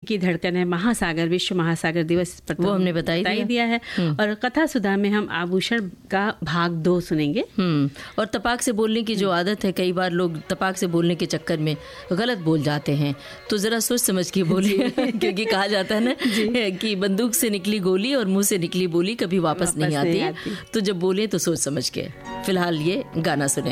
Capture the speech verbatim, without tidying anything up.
की धड़कन है, महासागर, विश्व महासागर दिवस पर वो हमने बताई बताई दिया है। और कथा सुधा में हम आभूषण का भाग दो सुनेंगे। हम्म और तपाक से बोलने की जो आदत है, कई बार लोग तपाक से बोलने के चक्कर में गलत बोल जाते हैं, तो जरा सोच समझ के बोलिए क्योंकि कहा जाता है ना कि बंदूक से निकली गोली और मुंह से निकली बोली कभी वापस, वापस नहीं, नहीं आती, आती। तो जब बोले तो सोच समझ के। फिलहाल ये गाना सुने।